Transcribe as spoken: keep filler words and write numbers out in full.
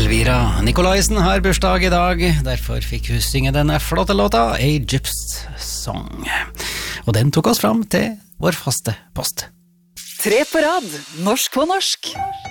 Elvira Nikolaisen har bursdag I dag, derfor fikk hun synge denne flotte låta A Gypsy Song. Og den tok oss fram til vår faste post. Tre på rad, norsk på norsk.